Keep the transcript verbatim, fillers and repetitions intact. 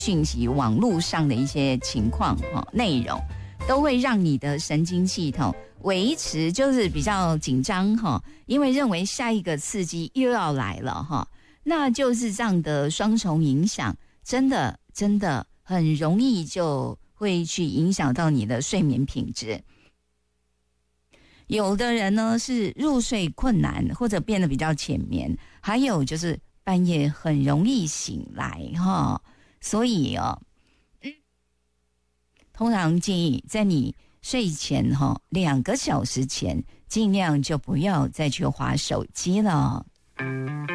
讯息、网络上的一些情况哈内容，都会让你的神经系统维持就是比较紧张哈，因为认为下一个刺激又要来了哈，那就是这样的双重影响，真的真的很容易就会去影响到你的睡眠品质。有的人呢是入睡困难或者变得比较浅眠，还有就是半夜很容易醒来哈，所以哦，嗯，通常建议在你睡前哈两个小时前，尽量就不要再去滑手机了。